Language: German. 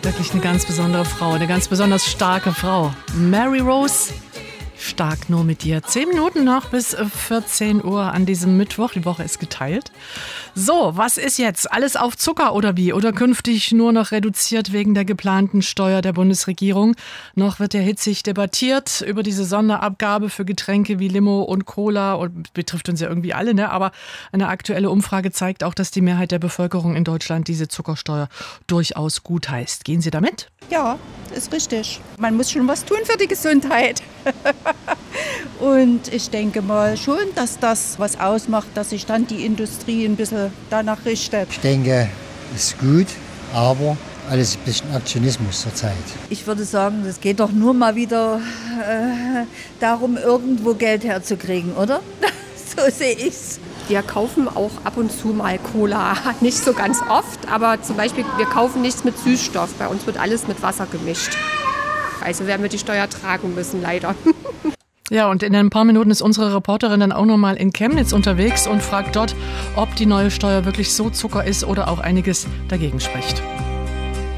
Wirklich eine ganz besondere Frau, eine ganz besonders starke Frau. Mary Rose, stark nur mit dir. 10 Minuten noch bis 14 Uhr an diesem Mittwoch. Die Woche ist geteilt. So, was ist jetzt? Alles auf Zucker oder wie? Oder künftig nur noch reduziert wegen der geplanten Steuer der Bundesregierung? Noch wird ja hitzig debattiert über diese Sonderabgabe für Getränke wie Limo und Cola. Und betrifft uns ja irgendwie alle, ne? Aber eine aktuelle Umfrage zeigt auch, dass die Mehrheit der Bevölkerung in Deutschland diese Zuckersteuer durchaus gut heißt. Gehen Sie damit? Ja, ist richtig. Man muss schon was tun für die Gesundheit. Und ich denke mal schon, dass das was ausmacht, dass sich dann die Industrie ein bisschen danach richtet. Ich denke, es ist gut, aber alles ein bisschen Aktionismus zurzeit. Ich würde sagen, es geht doch nur mal wieder darum, irgendwo Geld herzukriegen, oder? So sehe ich's. Wir kaufen auch ab und zu mal Cola. Nicht so ganz oft, aber zum Beispiel, wir kaufen nichts mit Süßstoff. Bei uns wird alles mit Wasser gemischt. Also werden wir die Steuer tragen müssen, leider. Ja, und in ein paar Minuten ist unsere Reporterin dann auch nochmal in Chemnitz unterwegs und fragt dort, ob die neue Steuer wirklich so Zucker ist oder auch einiges dagegen spricht.